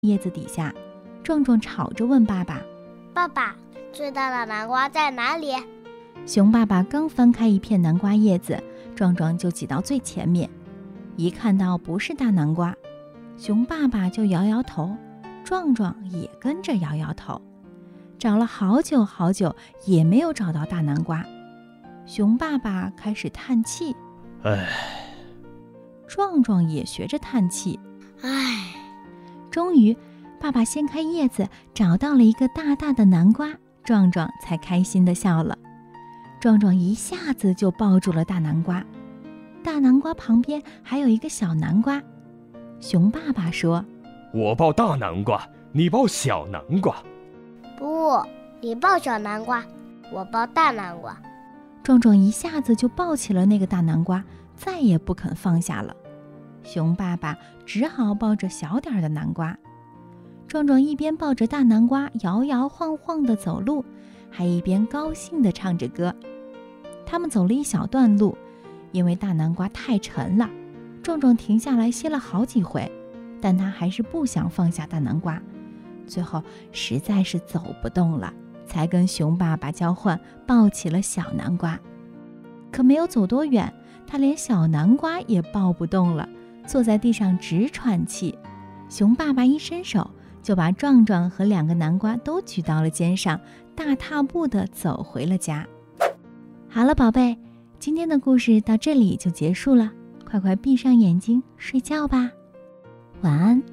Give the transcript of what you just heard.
叶子底下，壮壮吵着问爸爸： 爸爸，最大的南瓜在哪里？ 熊爸爸刚翻开一片南瓜叶子，壮壮就挤到最前面，一看到不是大南瓜，熊爸爸就摇摇头，壮壮也跟着摇摇头。找了好久好久也没有找到大南瓜，熊爸爸开始叹气， 唉。 壮壮也学着叹气， 唉。 终于爸爸掀开叶子找到了一个大大的南瓜，壮壮才开心地笑了。壮壮一下子就抱住了大南瓜，大南瓜旁边还有一个小南瓜。熊爸爸说： 我抱大南瓜，你抱小南瓜。 不，你抱小南瓜，我抱大南瓜。 壮壮一下子就抱起了那个大南瓜，再也不肯放下了。熊爸爸只好抱着小点的南瓜。壮壮一边抱着大南瓜摇摇晃晃地走路，还一边高兴地唱着歌。他们走了一小段路，因为大南瓜太沉了，壮壮停下来歇了好几回，但他还是不想放下大南瓜，最后实在是走不动了，才跟熊爸爸交换抱起了小南瓜。可没有走多远，他连小南瓜也抱不动了，坐在地上直喘气。熊爸爸一伸手就把壮壮和2个南瓜都举到了肩上，大踏步地走回了家。好了，宝贝，今天的故事到这里就结束了，快快闭上眼睛睡觉吧，晚安。